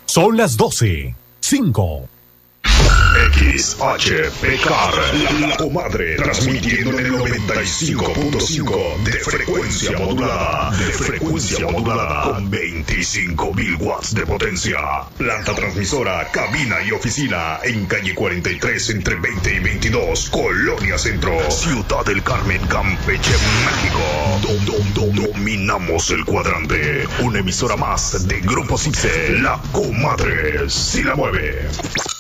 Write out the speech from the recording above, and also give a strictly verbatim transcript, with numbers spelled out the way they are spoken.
Son las doce, cinco. X H P K R, la comadre, transmitiendo en el noventa y cinco punto cinco de frecuencia modulada, de frecuencia modulada, con veinticinco mil watts de potencia. Planta transmisora, cabina y oficina, en calle cuarenta y tres, entre veinte y veintidós, Colonia Centro, Ciudad del Carmen, Campeche, México. Dom, dom, dom, dominamos el cuadrante. Una emisora más de Grupo Cipse, la comadre, si la mueve.